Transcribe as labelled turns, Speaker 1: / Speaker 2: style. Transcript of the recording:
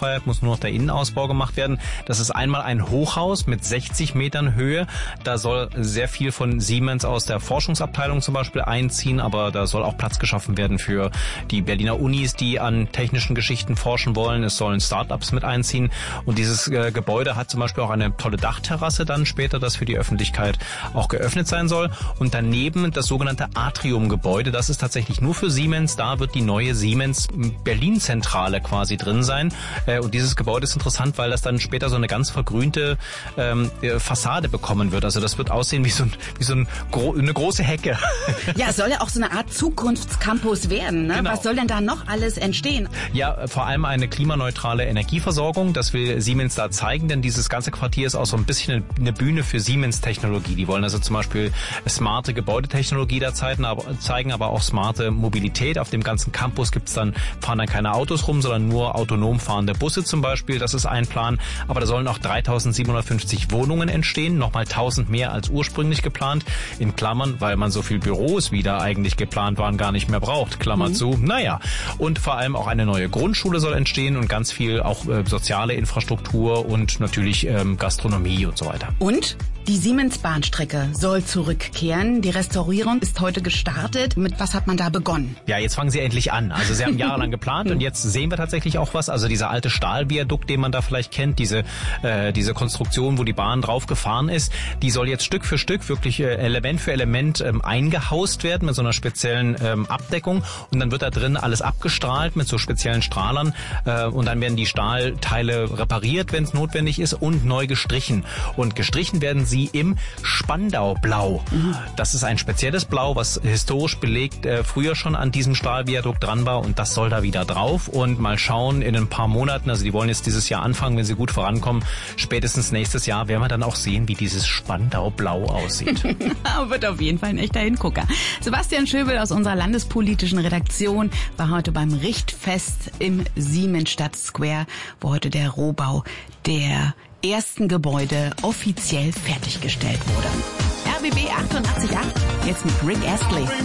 Speaker 1: abgefeiert, muss nur noch der Innenausbau gemacht werden. Das ist einmal ein Hochhaus mit 60 Metern Höhe. Da soll sehr viel von Siemens aus der Forschungsabteilung zum Beispiel einziehen, aber da soll auch Platz geschaffen werden für die Berliner Unis, die an technischen Geschichten forschen wollen. Es sollen Start-ups mit einziehen. Und dieses Gebäude hat zum Beispiel auch eine tolle Dachterrasse dann später, das für die Öffentlichkeit auch geöffnet sein soll. Und daneben das sogenannte Atrium-Gebäude. Das ist tatsächlich nur für Siemens. Da wird die neue Siemens Berlin-Zentrale quasi drin sein. Und dieses Gebäude ist interessant, weil das dann später so eine ganz vergrünte Fassade bekommen wird. Also das wird aussehen wie eine große Hecke.
Speaker 2: Ja, es soll ja auch so eine Art Zukunftscampus werden. Ne?
Speaker 1: Genau.
Speaker 2: Was soll denn da noch alles entstehen?
Speaker 1: Ja, vor allem eine klimaneutrale Energieversorgung. Das will Siemens da zeigen, denn dieses ganze Quartier ist auch so ein bisschen eine Bühne für Siemens-Technologie. Die wollen also zum Beispiel smarte Gebäudetechnologie da zeigen, aber auch smarte Mobilität. Auf dem ganzen Campus fahren dann keine Autos rum, sondern nur autonom fahrende Busse zum Beispiel. Das ist ein Plan. Aber da sollen auch 3.750 Wohnungen entstehen, nochmal 1.000 mehr als ursprünglich geplant. In Klammern, weil man so viel Büros, wie da eigentlich geplant waren, gar nicht mehr braucht. Klammer zu. Naja. Und vor allem auch eine neue Grundschule soll entstehen und ganz viel auch soziale Infrastruktur und natürlich Gastronomie und so weiter.
Speaker 2: Und die Siemens-Bahnstrecke soll zurückkehren. Die Restaurierung ist heute gestartet. Mit was hat man da begonnen?
Speaker 1: Ja, jetzt fangen sie endlich an. Also sie haben jahrelang geplant und jetzt sehen wir tatsächlich auch was. Also dieser alte Stahlviadukt, den man da vielleicht kennt, diese Konstruktion, wo die Bahn drauf gefahren ist, die soll jetzt Stück für Stück wirklich Element für Element eingehaust werden mit so einer speziellen Abdeckung. Und dann wird da drin alles abgestrahlt mit so speziellen Strahlern. Und dann werden die Stahlteile repariert, wenn es notwendig ist, und neu gestrichen. Und gestrichen werden sie im Spandau-Blau. Das ist ein spezielles Blau, was historisch belegt früher schon an diesem Stahlviadukt dran war, und das soll da wieder drauf. Und mal schauen, in ein paar Monaten, also die wollen jetzt dieses Jahr anfangen, wenn sie gut vorankommen, spätestens nächstes Jahr werden wir dann auch sehen, wie dieses Spandau-Blau aussieht.
Speaker 2: Wird auf jeden Fall ein echter Hingucker. Sebastian Schöbel aus unserer landespolitischen Redaktion war heute beim Richtfest im Siemensstadt Square, wo heute der Rohbau der ersten Gebäude offiziell fertiggestellt wurde. RBB 88.8, jetzt mit Rick Astley.